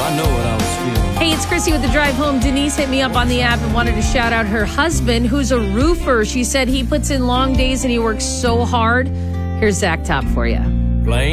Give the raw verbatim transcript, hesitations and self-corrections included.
I know what I was feeling. Hey, it's Chrissy with the drive home. Denise hit me up on the app and wanted to shout out her husband, who's a roofer. She said he puts in long days and he works so hard. Here's Zach Top for you. Blame